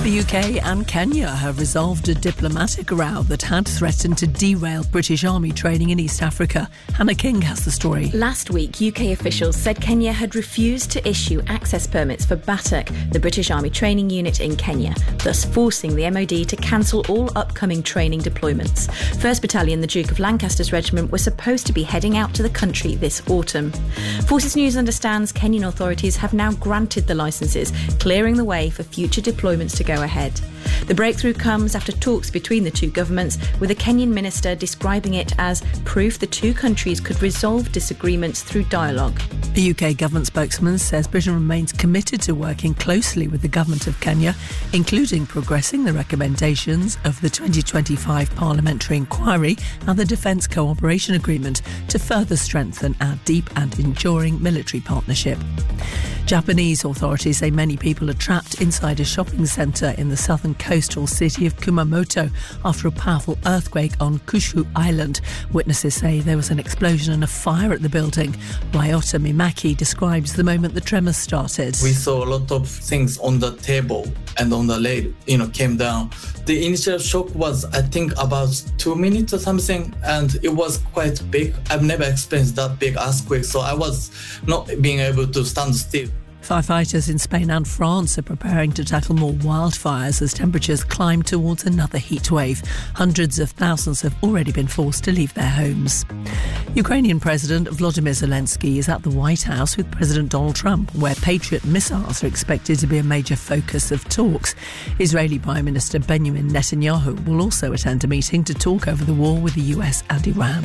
The UK and Kenya have resolved a diplomatic row that had threatened to derail British Army training in East Africa. Hannah King has the story. Last week, UK officials said Kenya had refused to issue access permits for BATAC, the British Army training unit in Kenya, thus forcing the MOD to cancel all upcoming training deployments. 1st Battalion, the Duke of Lancaster's regiment, was supposed to be heading out to the country this autumn. Forces News understands Kenyan authorities have now granted the licences, clearing the way for future deployments to go ahead. The breakthrough comes after talks between the two governments, with a Kenyan minister describing it as proof the two countries could resolve disagreements through dialogue. The UK government spokesman says Britain remains committed to working closely with the government of Kenya, including progressing the recommendations of the 2025 parliamentary inquiry and the Defence Cooperation Agreement to further strengthen our deep and enduring military partnership. Japanese authorities say many people are trapped inside a shopping centre in the southern coastal city of Kumamoto after a powerful earthquake on Kyushu Island. Witnesses say there was an explosion and a fire at the building. Ryota Mimaki describes the moment the tremors started. We saw a lot of things on the table and on the rail, came down. The initial shock was, I think, about 2 minutes or something, and it was quite big. I've never experienced that big earthquake, so I was not being able to stand still. Firefighters in Spain and France are preparing to tackle more wildfires as temperatures climb towards another heat wave. Hundreds of thousands have already been forced to leave their homes. Ukrainian President Volodymyr Zelensky is at the White House with President Donald Trump, where Patriot missiles are expected to be a major focus of talks. Israeli Prime Minister Benjamin Netanyahu will also attend a meeting to talk over the war with the US and Iran.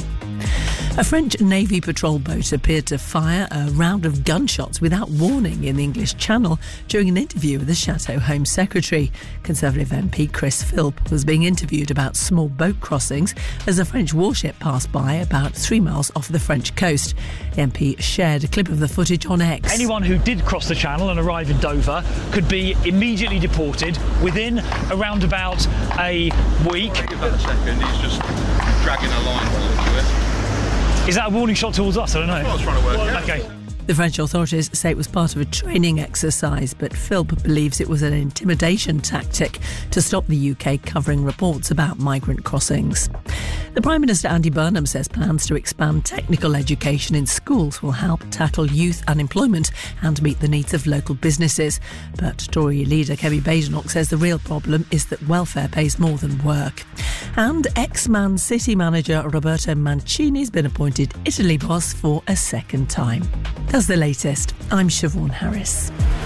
A French Navy patrol boat appeared to fire a round of gunshots without warning in the English Channel during an interview with the Chateau Home Secretary. Conservative MP Chris Philp was being interviewed about small boat crossings as a French warship passed by about 3 miles off the French coast. The MP shared a clip of the footage on X. Anyone who did cross the Channel and arrive in Dover could be immediately deported within around about a week. Give that a second, he's just dragging a line towards it. Is that a warning shot towards us? I don't know. I was trying to work out. Okay. The French authorities say it was part of a training exercise, but Philp believes it was an intimidation tactic to stop the UK covering reports about migrant crossings. The Prime Minister Andy Burnham says plans to expand technical education in schools will help tackle youth unemployment and meet the needs of local businesses. But Tory leader Kemi Badenoch says the real problem is that welfare pays more than work. And ex-Man City manager Roberto Mancini has been appointed Italy boss for a second time. That's the latest. I'm Siobhan Harris.